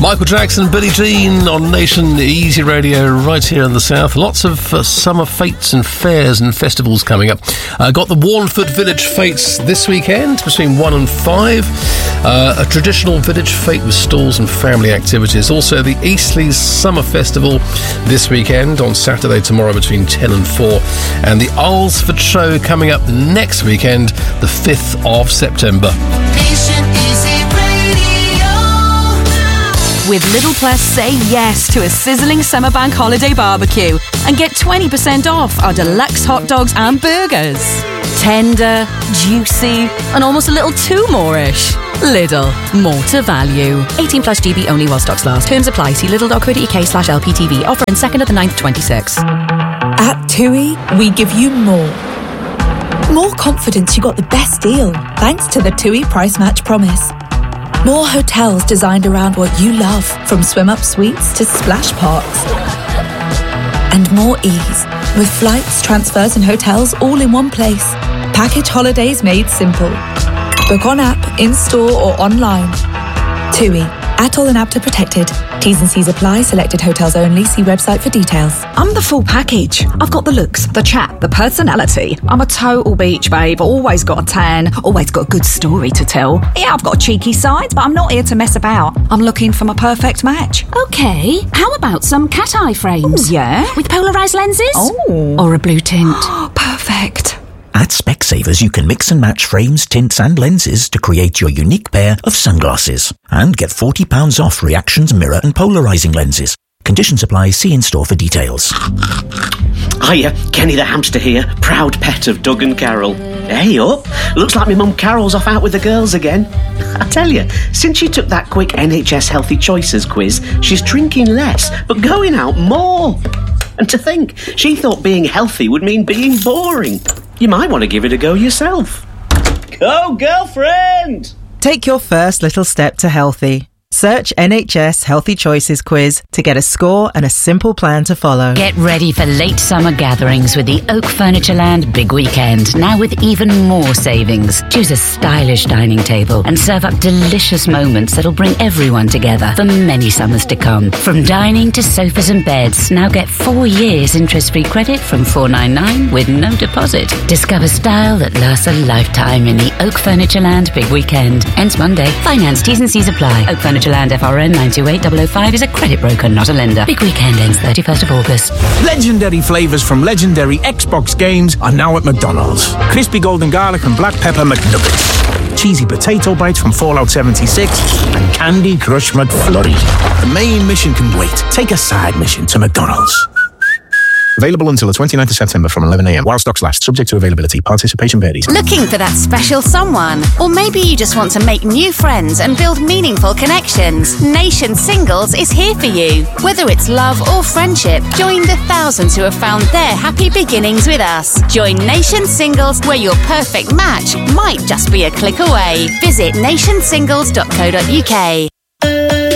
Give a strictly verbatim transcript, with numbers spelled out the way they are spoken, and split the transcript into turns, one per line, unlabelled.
Michael Jackson, Billie Jean on Nation Easy Radio right here in the south. Lots of uh, summer fetes and fairs and festivals coming up. Uh, got the Warnford Village Fetes this weekend between one and five. Uh, a traditional village fete with stalls and family activities. Also the Eastleigh Summer Festival this weekend on Saturday tomorrow between ten and four. And the Alresford Show coming up next weekend, the fifth of September.
Nation Easy Radio.
With Lidl Plus, say yes to a sizzling summer bank holiday barbecue and get twenty percent off our deluxe hot dogs and burgers. Tender, juicy, and almost a little too more-ish. Lidl, more to value. eighteen plus G B only while stocks last. Terms apply. See lidl.co.uk slash LPTV. Offer in second of the ninth, twenty-six.
At TUI, we give you more. More confidence you got the best deal, thanks to the TUI Price Match Promise. More hotels designed around what you love, from swim-up suites to splash parks. And more ease, with flights, transfers and hotels all in one place. Package holidays made simple. Book on app, in-store or online. TUI, Atoll and APTA protected. T's and C's apply. Selected hotels only. See website for details.
I'm the full package. I've got the looks, the chat, the personality. I'm a total beach babe, always got a tan, always got a good story to tell. Yeah, I've got a cheeky side, but I'm not here to mess about. I'm looking for my perfect match.
Okay, how about some cat eye frames?
Ooh, yeah?
With polarised lenses?
Oh.
Or a blue tint?
Perfect.
At Specsavers, you can mix and match frames, tints and lenses to create your unique pair of sunglasses. And get forty pounds off reactions, mirror and polarising lenses. Conditions apply. See in-store for details.
Hiya, Kenny the hamster here, proud pet of Doug and Carol. Hey up, looks like my mum Carol's off out with the girls again. I tell you, since she took that quick N H S Healthy Choices quiz, she's drinking less, but going out more. And to think, she thought being healthy would mean being boring. You might want to give it a go yourself. Go, girlfriend!
Take your first little step to healthy. Search N H S Healthy Choices quiz to get a score and a simple plan to follow.
Get ready for late summer gatherings with the Oak Furnitureland Big Weekend, now with even more savings. Choose a stylish dining table and serve up delicious moments that'll bring everyone together for many summers to come. From dining to sofas and beds, now get four years interest-free credit from four ninety-nine with no deposit. Discover style that lasts a lifetime in the Oak Furnitureland Big Weekend. Ends Monday. Finance T's and C's apply. Oak Furnitureland F R N nine two eight zero zero five is a credit broker, not a lender. Big Weekend ends thirty-first of August.
Legendary flavours from legendary Xbox games are now at McDonald's. Crispy golden garlic and black pepper McNuggets. Cheesy potato bites from Fallout seventy-six. And Candy Crush McFlurry. The main mission can wait. Take a side mission to McDonald's. Available until the twenty-ninth of September from eleven a m while stocks last. Subject to availability. Participation varies.
Looking for that special someone? Or maybe you just want to make new friends and build meaningful connections. Nation Singles is here for you. Whether it's love or friendship, join the thousands who have found their happy beginnings with us. Join Nation Singles, where your perfect match might just be a click away. Visit nation singles dot co dot uk.